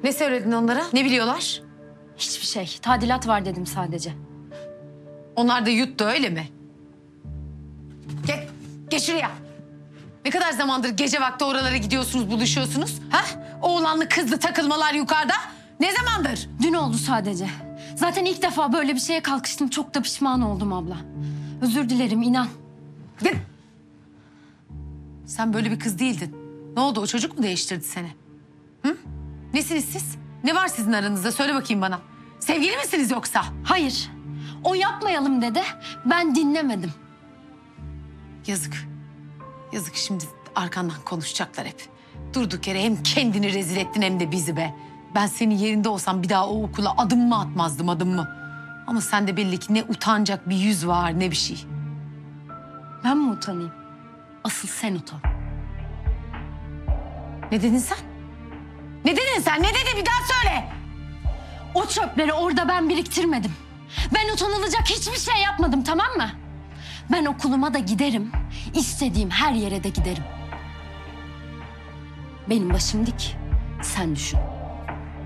Ne söyledin onlara? Ne biliyorlar? Hiçbir şey. Tadilat var dedim sadece. Onlar da yuttu öyle mi? Geç şuraya. Ne kadar zamandır gece vakti oralara gidiyorsunuz, buluşuyorsunuz? Ha? Oğlanlı kızlı takılmalar yukarıda. Ne zamandır? Dün oldu sadece. Zaten ilk defa böyle bir şeye kalkıştım. Çok da pişman oldum abla. Özür dilerim, inan. Git. Sen böyle bir kız değildin. Ne oldu, o çocuk mu değiştirdi seni? Hı? Nesiniz siz? Ne var sizin aranızda? Söyle bakayım bana. Sevgili misiniz yoksa? Hayır. O yapmayalım dedi. Ben dinlemedim. Yazık. Yazık, şimdi arkandan konuşacaklar hep. Durduk yere hem kendini rezil ettin hem de bizi be. Ben senin yerinde olsam bir daha o okula adım mı atmazdım, adım mı? Ama sende belli ki ne utanacak bir yüz var ne bir şey. Ben mi utanayım? Asıl sen utan. Ne dedin sen? Ne dedin sen? Ne dedin? Bir daha söyle. O çöpleri orada ben biriktirmedim. Ben utanılacak hiçbir şey yapmadım, tamam mı? Ben okuluma da giderim. İstediğim her yere de giderim. Benim başım dik. Sen düşün.